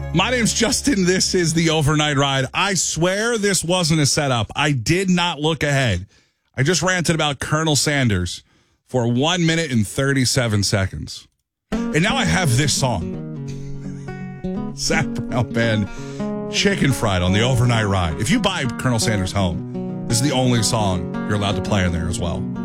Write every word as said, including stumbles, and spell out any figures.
My name's Justin. This is the Overnight Ride. I swear this wasn't a setup. I did not look ahead. I just ranted about Colonel Sanders for one minute and thirty-seven seconds. And now I have this song. Zach Brown Band, Chicken Fried on the Overnight Ride. If you buy Colonel Sanders home, this is the only song you're allowed to play in there as well.